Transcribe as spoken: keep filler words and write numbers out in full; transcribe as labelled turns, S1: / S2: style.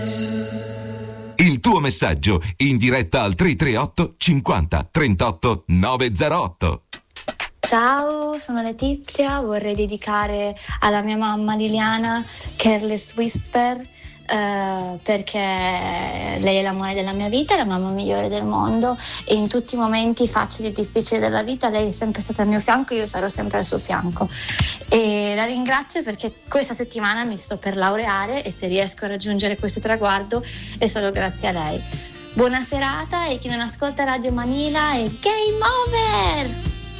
S1: Il tuo messaggio in diretta al tre tre otto cinquanta trentotto novecentootto.
S2: Ciao, sono Letizia, vorrei dedicare alla mia mamma Liliana Careless Whisper, eh, perché lei è l'amore della mia vita, è la mamma migliore del mondo e in tutti i momenti facili e difficili della vita lei è sempre stata al mio fianco e io sarò sempre al suo fianco. E la ringrazio perché questa settimana mi sto per laureare e se riesco a raggiungere questo traguardo è solo grazie a lei. Buona serata e chi non ascolta Radio Manila è Game Over!